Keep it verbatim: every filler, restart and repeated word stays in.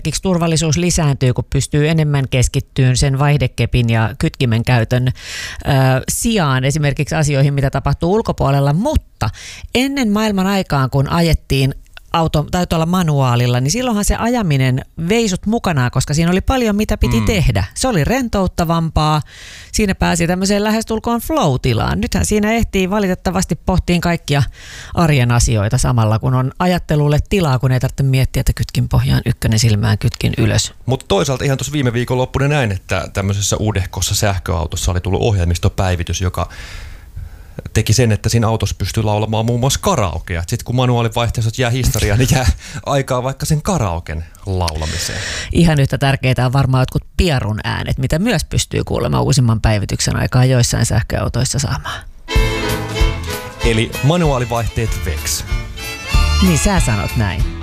esimerkiksi turvallisuus lisääntyy, kun pystyy enemmän keskittyyn sen vaihdekepin ja kytkimen käytön ö, sijaan esimerkiksi asioihin, mitä tapahtuu ulkopuolella, mutta ennen maailman aikaan, kun ajettiin auto tai tuolla manuaalilla, niin silloinhan se ajaminen vei sut mukanaan, koska siinä oli paljon mitä piti mm. tehdä. Se oli rentouttavampaa. Siinä pääsi tämmöiseen lähestulkoon flow-tilaan. Nythän siinä ehtii valitettavasti pohtiin kaikkia arjen asioita samalla, kun on ajattelulle tilaa, kun ei tarvitse miettiä, että kytkin pohjaan ykkönen silmään, kytkin ylös. Mutta toisaalta ihan tuossa viime viikonloppuna näin, että tämmöisessä uudehkossa sähköautossa oli tullut ohjelmistopäivitys, joka teki sen, että siinä autossa pystyy laulamaan muun muassa karaokea. Sitten kun manuaalivaihteessa jää historiaa, niin jää aikaa vaikka sen karaoken laulamiseen. Ihan yhtä tärkeää on varmaan jotkut pierun äänet, mitä myös pystyy kuulemaan uusimman päivityksen aikaa joissain sähköautoissa saamaan. Eli manuaalivaihteet V E X. Niin sä sanot näin.